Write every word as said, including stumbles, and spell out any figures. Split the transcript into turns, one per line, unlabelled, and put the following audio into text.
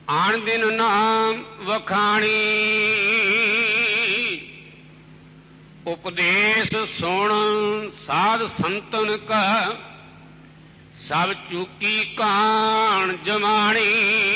ਆਣ ਦਿਨ ਨਾਮ ਵਖਾਣੀ। ਉਪਦੇਸ਼ ਸੁਣ ਸਾਧ ਸੰਤਨ ਕਾ, ਸਭ ਚੂਕੀ ਕਾਣ ਜਮਾਣੀ।